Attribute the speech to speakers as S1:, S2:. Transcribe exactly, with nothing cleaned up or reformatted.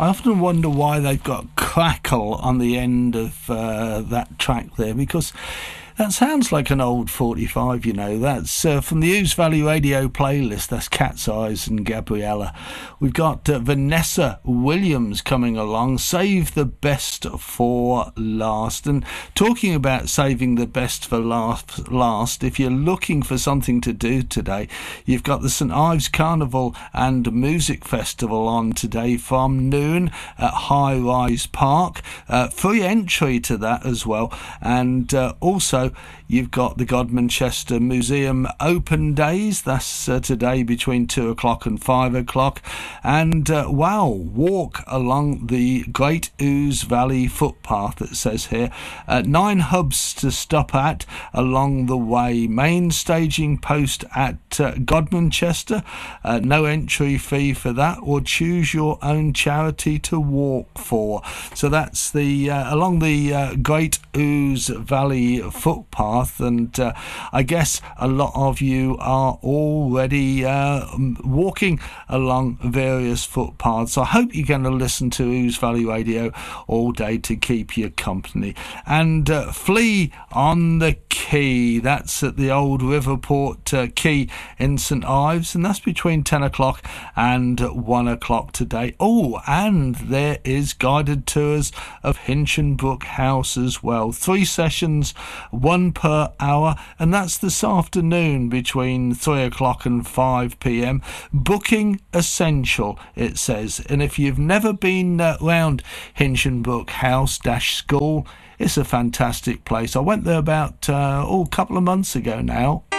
S1: I often wonder why they've got crackle on the end of uh, that track there, because that sounds like an old forty-five, you know. That's uh, from the Ouse Valley Radio playlist. That's Cat's Eyes and Gabriella. We've got uh, Vanessa Williams coming along. Save the best for last. And talking about saving the best for last, last, if you're looking for something to do today, you've got the St Ives Carnival and Music Festival on today from noon at High Rise Park. Uh, free entry to that as well. And uh, also, you've got the Godmanchester Museum Open Days. That's uh, today between two o'clock and five o'clock. And, uh, wow, walk along the Great Ouse Valley footpath, it says here. Uh, nine hubs to stop at along the way. Main staging post at uh, Godmanchester. Uh, no entry fee for that, or choose your own charity to walk for. So that's the uh, along the uh, Great Ouse Valley footpath, and uh, I guess a lot of you are already uh, walking along various footpaths. I hope you're going to listen to Ouse Valley Radio all day to keep you company. And uh, Flea on the Quay, that's at the old Riverport uh, Quay in St Ives, and that's between ten o'clock and one o'clock today. Oh, and there is guided tours of Hinchinbrook House as well. Three sessions, one per hour, and that's this afternoon between three o'clock and five p.m. Booking essential, it says. And if you've never been uh, round Hinchinbrook House dash School, it's a fantastic place. I went there about uh, oh, a couple of months ago now.